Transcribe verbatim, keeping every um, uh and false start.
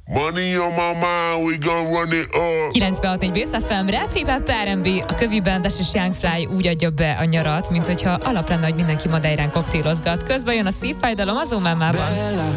Money on my mind, we gon' run it up. kilencvenhat négy Bész ef em, rap, hip-hop, er end bé, a Kövi Bandes és Young Fly úgy adja be a nyarat, mint hogyha alap lenne, hogy mindenki Madeirán koktélozgat. Közben jön a szívfájdalom az Omámában. Bella,